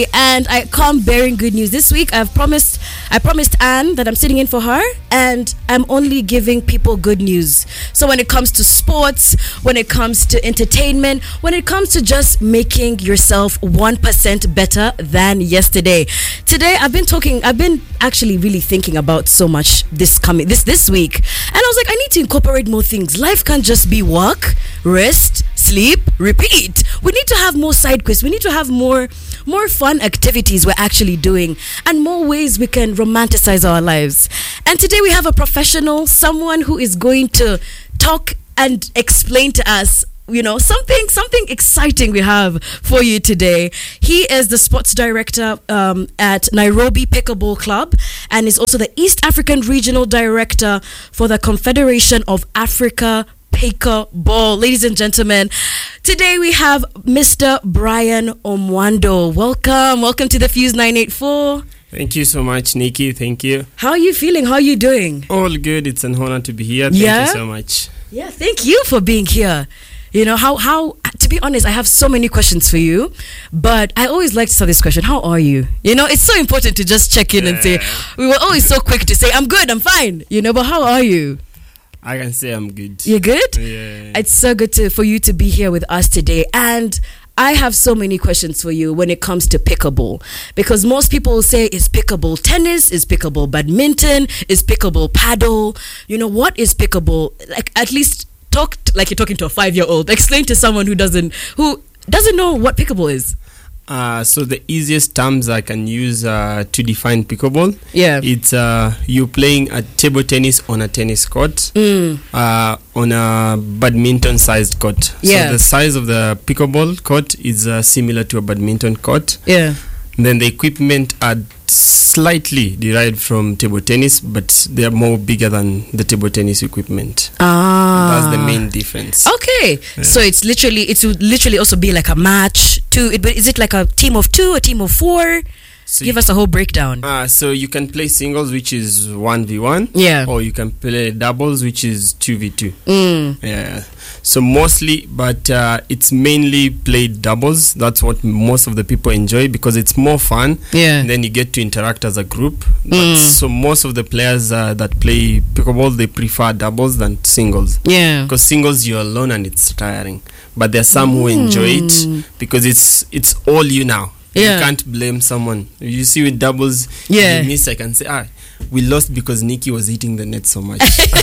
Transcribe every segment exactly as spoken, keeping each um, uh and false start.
And I come bearing good news this week. I've promised I promised Anne that I'm sitting in for her, and I'm only giving people good news. So when it comes to sports, when it comes to entertainment, when it comes to just making yourself one percent better than yesterday. Today I've been talking I've been actually really thinking about so much this coming this this week. And I was like, I need to incorporate more things. Life can't just be work, rest, sleep, repeat. We need to have more side quests. We need to have more more fun activities we're actually doing, and more ways we can romanticize our lives. And today we have a professional, someone who is going to talk and explain to us, you know, something something exciting we have for you today. He is the sports director um, at Nairobi Pickleball Club, and is also the East African Regional Director for the Confederation of Africa Pickleball. Ladies and gentlemen, today we have Mister Brian Omwando. Welcome. Welcome to the Fuse nine eighty-four. Thank you so much, Nikki. Thank you. How are you feeling? How are you doing? All good. It's an honor to be here. Thank yeah? you so much. Yeah, thank you for being here. You know, how, how, to be honest, I have so many questions for you, but I always like to start this question. How are you? You know, it's so important to just check in yeah. and say, we were always so quick to say, I'm good, I'm fine. You know, but how are you? I can say I'm good. You're good? Yeah. It's so good to for you to be here with us today. And I have so many questions for you when it comes to pickleball, because most people will say, is pickleball tennis? Is pickleball badminton? Is pickleball paddle? You know, what is pickleball? Like, at least talk t- like you're talking to a five-year-old. Explain to someone who doesn't who doesn't know what pickleball is. Uh, so the easiest terms I can use uh, to define pickleball, yeah, it's uh, you playing a table tennis on a tennis court, mm. uh, on a badminton-sized court. Yeah. So the size of the pickleball court is uh, similar to a badminton court. Yeah. And then the equipment are slightly derived from table tennis, but they are more bigger than the table tennis equipment. Ah, that's the main difference. Okay, yeah. So it's literally it would literally also be like a match. Two, it, is it like a team of two, a team of four? So Give us a whole breakdown. Uh, so you can play singles, which is one v one. Yeah. Or you can play doubles, which is two v two. Mm. Yeah. So mostly, but uh, it's mainly played doubles. That's what most of the people enjoy, because it's more fun. Yeah. And then you get to interact as a group. Mm. So most of the players uh, that play pickleball, they prefer doubles than singles. Yeah. Because singles, you're alone and it's tiring. But there are some mm. who enjoy it because it's it's all you now. Yeah. You can't blame someone. You see with doubles, yeah. you miss, I can say, ah, we lost because Nikki was hitting the net so much.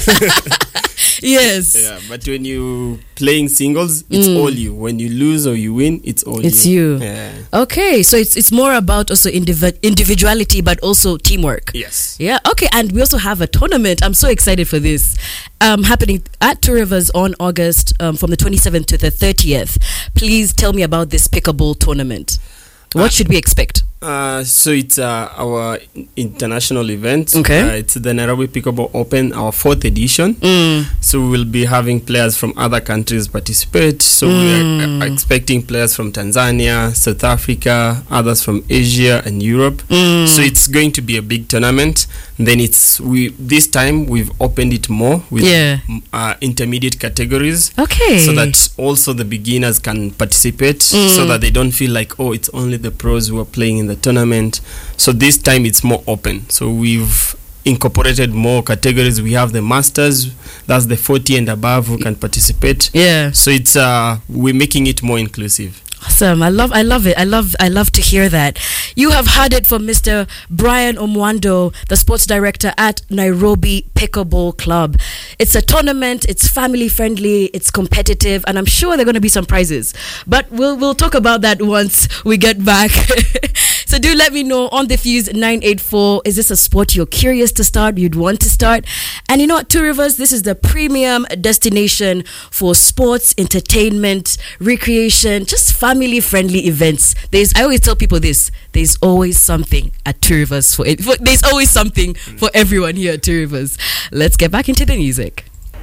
Yes. Yeah, but when you playing singles, it's mm. all you. When you lose or you win, it's all it's you. It's you. Yeah. Okay, so it's it's more about also indiv- individuality, but also teamwork. Yes. Yeah. Okay, and we also have a tournament. I'm so excited for this. Um, happening at Two Rivers on August um, from the twenty-seventh to the thirtieth. Please tell me about this pickleball tournament. What uh, should we expect? Uh, so it's uh, our international event. Okay. Uh, it's the Nairobi Pickleball Open, our fourth edition. Mm. So we will be having players from other countries participate. So mm. we are expecting players from Tanzania, South Africa, others from Asia and Europe. Mm. So it's going to be a big tournament. Then it's we this time we've opened it more with yeah. uh, intermediate categories. Okay. So that also the beginners can participate, mm. so that they don't feel like, oh, it's only the pros who are playing in the tournament. So this time it's more open. So we've incorporated more categories. We have the masters, that's the forty and above who can participate. Yeah. So it's uh we're making it more inclusive. Awesome. I love I love it. I love I love to hear that. You have heard it from Mister Brian Omwando, the sports director at Nairobi Pickleball Club. It's a tournament, it's family friendly, it's competitive, and I'm sure there are going to be some prizes. But we'll we'll talk about that once we get back. So do let me know on the Fuse nine eighty-four. Is this a sport you're curious to start, you'd want to start? And you know what, Two Rivers, this is the premium destination for sports, entertainment, recreation, just family-friendly events. There's, I always tell people this, there's always something at Two Rivers. For, it, for There's always something for everyone here at Two Rivers. Let's get back into the music.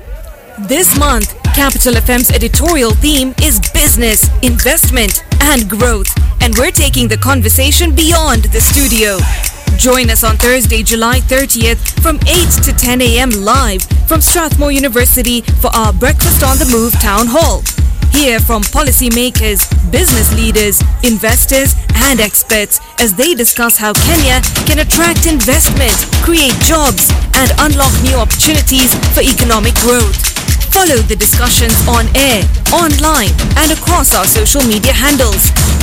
This month, Capital F M's editorial theme is business, investment, and growth. And we're taking the conversation beyond the studio. Join us on Thursday, July thirtieth from eight to ten a.m. live from Strathmore University for our Breakfast on the Move Town Hall. Hear from policymakers, business leaders, investors, and experts as they discuss how Kenya can attract investment, create jobs, and unlock new opportunities for economic growth. Follow the discussions on air, online, and across our social media handles.